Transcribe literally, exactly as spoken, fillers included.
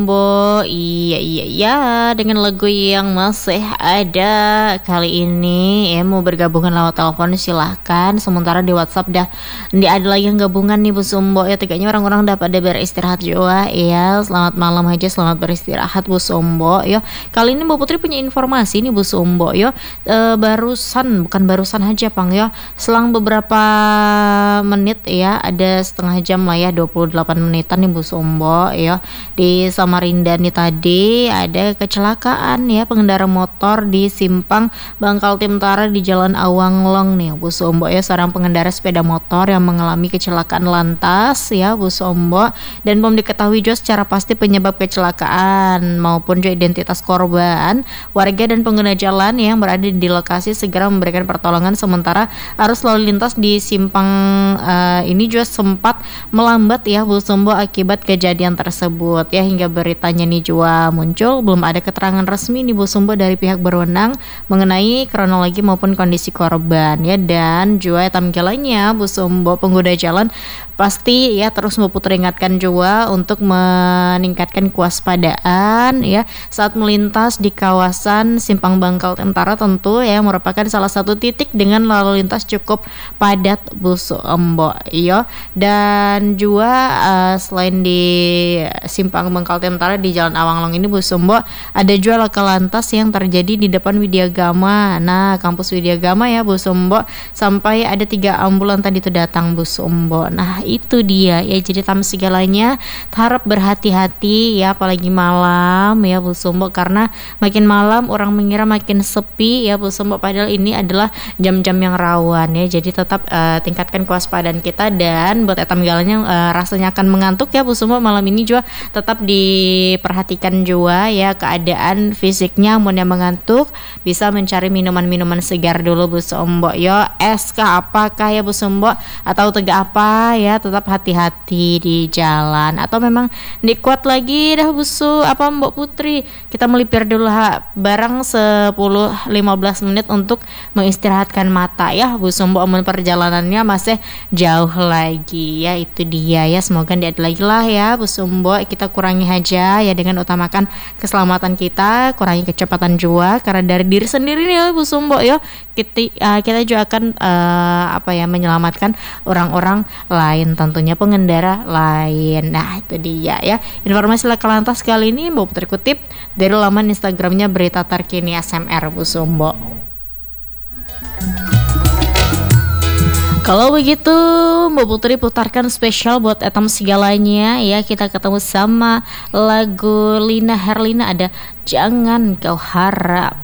Bo, iya iya iya dengan lagu yang masih ada kali ini ya mau bergabungan lewat telepon silahkan, sementara di WhatsApp dah di ada lagi yang gabungan nih Bu Sumbo ya, tegaknya orang-orang udah pada beristirahat juga ya. Selamat malam aja, selamat beristirahat Bu Sumbo ya. Kali ini Bu Putri punya informasi nih Bu Sumbo ya, e, barusan bukan barusan aja Pang ya, selang beberapa menit ya, ada setengah jam lah ya, dua puluh delapan menitan nih Bu Sumbo ya, di Samarinda nih tadi ada kecelakaan ya, pengendara motor di simpang Bangkal Timtara di Jalan Awanglong nih Bu Sombo ya, seorang pengendara sepeda motor yang mengalami kecelakaan lantas ya Bu Sombo, dan belum diketahui juga secara pasti penyebab kecelakaan maupun juga identitas korban. Warga dan pengguna jalan yang berada di lokasi segera memberikan pertolongan, sementara arus lalu lintas di simpang uh, ini juga sempat melambat ya Bu Sombo akibat kejadian tersebut ya. Hingga beritanya nih juga muncul, belum ada keterangan resmi nih Bu Sumbo dari pihak berwenang mengenai kronologi maupun kondisi korban ya. Dan juga tampilannya Bu Sumbo pengguna jalan pasti ya terus Bu Putri ingatkan juga untuk meningkatkan kewaspadaan ya saat melintas di kawasan simpang Bangkal Tentara, tentu ya merupakan salah satu titik dengan lalu lintas cukup padat Bu Sumbo ya. Dan juga uh, selain di simpang Bangkal Tentara di Jalan Awanglong ini Bu Sumbo, ada juga laka lantas yang terjadi di depan Widyagama. Nah, kampus Widyagama ya Bu Sumbo, sampai ada tiga ambulan tadi itu datang Bu Sumbo. Nah, itu dia ya, jadi tamu segalanya harap berhati-hati ya, apalagi malam ya Bu Sumbo, karena makin malam orang mengira makin sepi ya Bu Sumbo, padahal ini adalah jam-jam yang rawan ya. Jadi tetap uh, tingkatkan kewaspadaan kita, dan buat etam galanya uh, rasanya akan mengantuk ya Bu Sumbo malam ini juga tetap diperhatikan juga ya keadaan fisiknya. Mau yang mengantuk bisa mencari minuman-minuman segar dulu Bu Sumbo yo, es kah apakah ya Bu Sumbo, atau tegak apa ya, tetap hati-hati di jalan. Atau memang dikuat lagi dah busu apa Mbak Putri, kita melipir dulu ha, barang sepuluh lima belas menit untuk mengistirahatkan mata ya Bu Sumbo, amun perjalanannya masih jauh lagi ya. Itu dia ya, semoga tidak ada lagi lah ya Bu Sumbo, kita kurangi aja ya dengan utamakan keselamatan kita, kurangi kecepatan juga, karena dari diri sendiri nih ya Bu Sumbo ya, kita uh, kita juga akan uh, apa ya menyelamatkan orang-orang lain, tentunya pengendara lain. Nah, itu dia ya informasi laka lantas kali ini Mbak Putri kutip dari laman Instagramnya Berita Terkini S M R Bu Sumbo. Kalau begitu Mbak Putri putarkan spesial buat etam segalanya ya. Kita ketemu sama lagu Lina Herlina, ada Jangan Kau Harap.